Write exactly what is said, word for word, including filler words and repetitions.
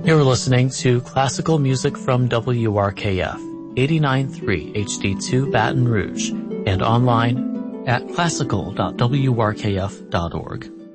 You're listening to classical music from W R K F, eighty-nine point three H D two Baton Rouge, and online at classical dot w r k f dot org.